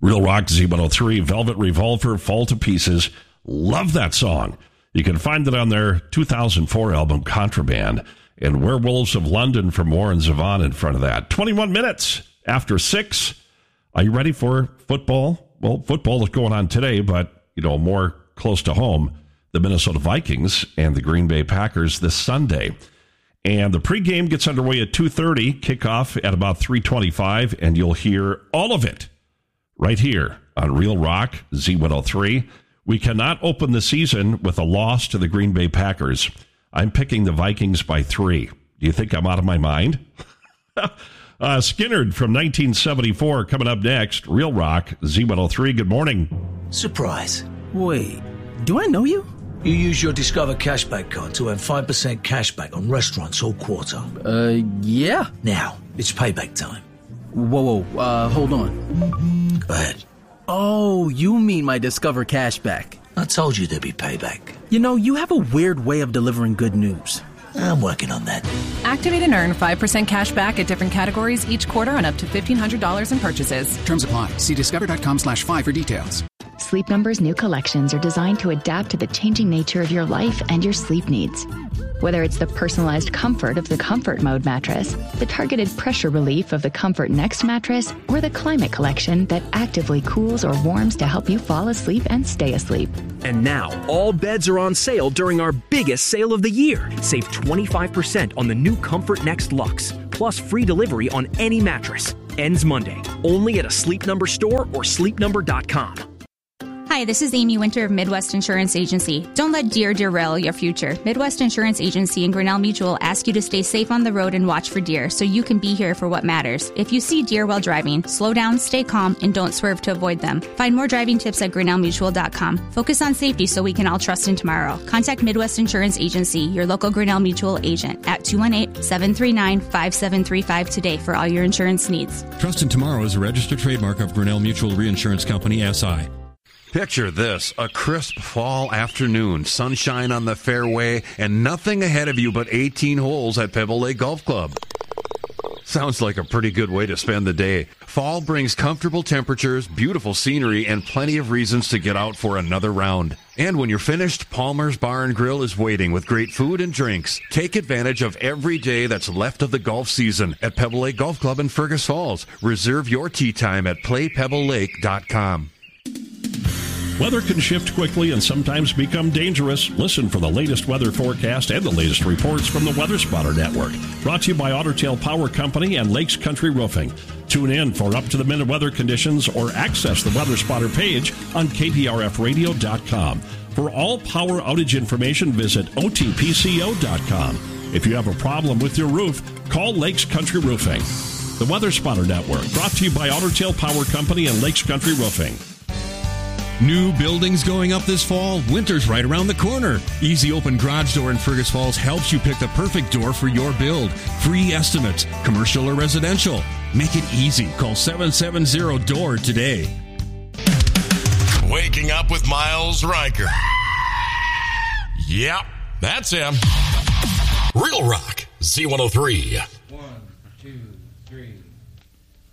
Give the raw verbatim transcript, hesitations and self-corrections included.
Real Rock Z one oh three, Velvet Revolver, Fall to Pieces. Love that song. You can find it on their two thousand four album, Contraband. And Werewolves of London from Warren Zevon in front of that. twenty-one minutes after six. Are you ready for football? Well, football is going on today, but, you know, more close to home, the Minnesota Vikings and the Green Bay Packers this Sunday. And the pregame gets underway at two thirty, kickoff at about three twenty-five, and you'll hear all of it right here on Real Rock Z one oh three. We cannot open the season with a loss to the Green Bay Packers. I'm picking the Vikings by three. Do you think I'm out of my mind? uh, Skinnerd from nineteen seventy-four coming up next. Real Rock, Z one oh three. Good morning. Surprise. Wait, do I know you? You use your Discover Cashback card to earn five percent cashback on restaurants all quarter. Uh, yeah. Now, it's payback time. Whoa, whoa, uh, hold on. Go ahead. Oh, you mean my Discover Cashback. I told you there'd be payback. You know, you have a weird way of delivering good news. I'm working on that. Activate and earn five percent cash back at different categories each quarter on up to fifteen hundred dollars in purchases. Terms apply. See discover.com slash five for details. Sleep Number's new collections are designed to adapt to the changing nature of your life and your sleep needs. Whether it's the personalized comfort of the Comfort Mode mattress, the targeted pressure relief of the Comfort Next mattress, or the Climate Collection that actively cools or warms to help you fall asleep and stay asleep. And now, all beds are on sale during our biggest sale of the year. Save twenty-five percent on the new Comfort Next Luxe, plus free delivery on any mattress. Ends Monday, only at a Sleep Number store or sleep number dot com. Hi, this is Amy Winter of Midwest Insurance Agency. Don't let deer derail your future. Midwest Insurance Agency and Grinnell Mutual ask you to stay safe on the road and watch for deer so you can be here for what matters. If you see deer while driving, slow down, stay calm, and don't swerve to avoid them. Find more driving tips at grinnell mutual dot com. Focus on safety so we can all trust in tomorrow. Contact Midwest Insurance Agency, your local Grinnell Mutual agent, at two one eight, seven three nine, five seven three five today for all your insurance needs. Trust in Tomorrow is a registered trademark of Grinnell Mutual Reinsurance Company, S I Picture this, a crisp fall afternoon, sunshine on the fairway, and nothing ahead of you but eighteen holes at Pebble Lake Golf Club. Sounds like a pretty good way to spend the day. Fall brings comfortable temperatures, beautiful scenery, and plenty of reasons to get out for another round. And when you're finished, Palmer's Bar and Grill is waiting with great food and drinks. Take advantage of every day that's left of the golf season at Pebble Lake Golf Club in Fergus Falls. Reserve your tee time at play pebble lake dot com. Weather can shift quickly and sometimes become dangerous. Listen for the latest weather forecast and the latest reports from the Weather Spotter Network. Brought to you by Otter Tail Power Company and Lakes Country Roofing. Tune in for up-to-the-minute weather conditions or access the Weather Spotter page on K P R F radio dot com. For all power outage information, visit O T P C O dot com. If you have a problem with your roof, call Lakes Country Roofing. The Weather Spotter Network, brought to you by Otter Tail Power Company and Lakes Country Roofing. New buildings going up this fall? Winter's right around the corner. Easy Open Garage Door in Fergus Falls helps you pick the perfect door for your build. Free estimates, commercial or residential. Make it easy. Call seven seven zero D O O R today. Waking up with Miles Riker. Yep, that's him. Real Rock, Z one oh three. One, two, three.